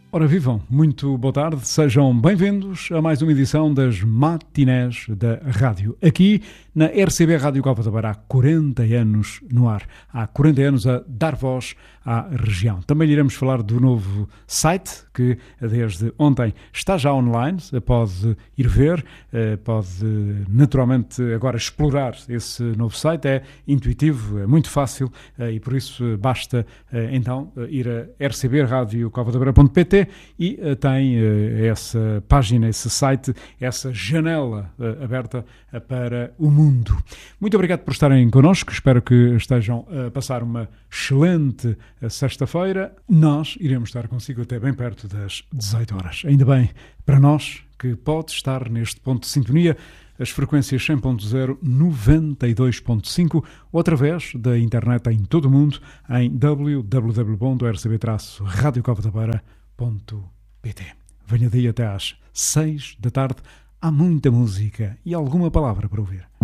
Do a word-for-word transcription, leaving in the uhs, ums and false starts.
Ora vivam, muito boa tarde, sejam bem-vindos a mais uma edição das matinés da rádio, aqui na R C B Rádio Cova da Beira, há quarenta anos no ar, há quarenta anos a dar voz à região. Também iremos falar do novo site que desde ontem está já online, pode ir ver, pode naturalmente agora explorar esse novo site, é intuitivo, é muito fácil e por isso basta então ir a r c b radio cova da beira ponto p t e uh, tem uh, essa página, esse site, essa janela uh, aberta uh, para o mundo. Muito obrigado por estarem connosco, espero que estejam a passar uma excelente uh, sexta-feira. Nós iremos estar consigo até bem perto das dezoito horas. Ainda bem para nós que pode estar neste ponto de sintonia, as frequências cem ponto zero, noventa e dois ponto cinco ou através da internet em todo o mundo em w w w ponto r c b radio cova da beira ponto p t. Venha daí até às seis da tarde, há muita música e alguma palavra para ouvir.